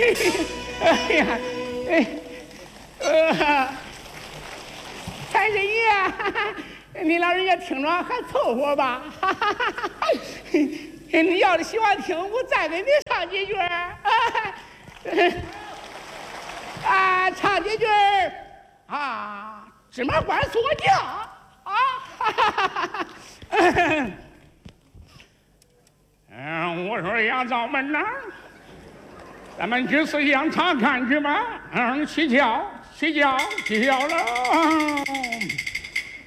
哎呀，财神爷，你老人家听着还凑合吧？你要是喜欢听，我再给你唱几句啊，唱几句啊，芝麻官锁匠啊！我说杨造门呐，咱们去四乡查看去吧。起轿了。